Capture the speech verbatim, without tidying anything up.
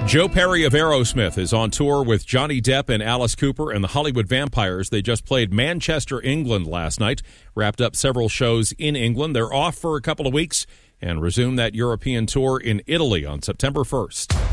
Joe Perry of Aerosmith is on tour with Johnny Depp and Alice Cooper and the Hollywood Vampires. They just played Manchester, England last night, wrapped up several shows in England. They're off for a couple of weeks and resume that European tour in Italy on September first.